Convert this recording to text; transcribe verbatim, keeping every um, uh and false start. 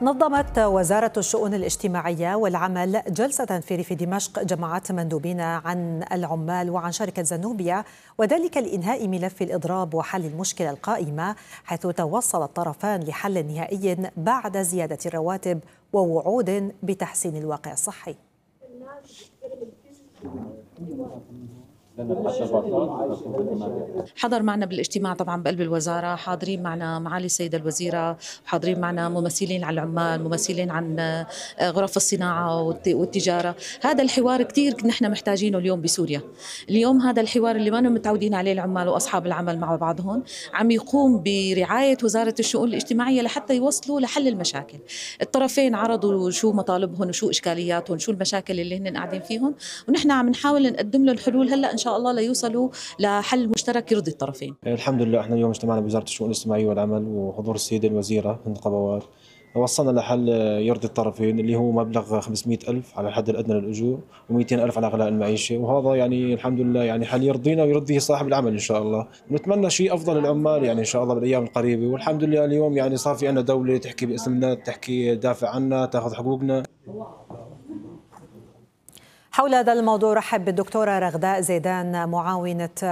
نظمت وزارة الشؤون الاجتماعية والعمل جلسة في ريف دمشق جمعت مندوبين عن العمال وعن شركة زنوبيا، وذلك لإنهاء ملف الإضراب وحل المشكلة القائمة، حيث توصل الطرفان لحل نهائي بعد زيادة الرواتب ووعود بتحسين الواقع الصحي. حضر معنا بالاجتماع طبعا بقلب الوزارة، حاضرين معنا معالي السيدة الوزيرة، حاضرين معنا ممثلين عن العمال، ممثلين عن غرف الصناعة والتجارة. هذا الحوار كتير نحن محتاجينه اليوم بسوريا. اليوم هذا الحوار اللي ما متعودين عليه العمال وأصحاب العمل مع بعضهم عم يقوم برعاية وزارة الشؤون الاجتماعية لحتى يوصلوا لحل المشاكل. الطرفين عرضوا شو مطالبهم وشو إشكالياتهم شو المشاكل اللي هن قاعدين فيهم، ونحن عم نحاول نقدم له الحلول هلا إن شاء الله ليوصلوا لحل مشترك يرضي الطرفين. الحمد لله احنا اليوم اجتمعنا بوزارة الشؤون الاجتماعية والعمل وحضور السيدة الوزيرة هند قبوات، وصلنا لحل يرضي الطرفين اللي هو مبلغ خمسمئة ألف على الحد الأدنى للأجور ومئتين ألف على غلاء المعيشة، وهذا يعني الحمد لله يعني حل يرضينا ويرضي صاحب العمل إن شاء الله. نتمنى شيء أفضل للعمال يعني إن شاء الله بالأيام القريبة، والحمد لله اليوم يعني صار في عندنا دولة تحكي باسمنا، تحكي تدافع عنا، تأخذ حقوقنا. حول هذا الموضوع رحب بالدكتورة رغداء زيدان معاونة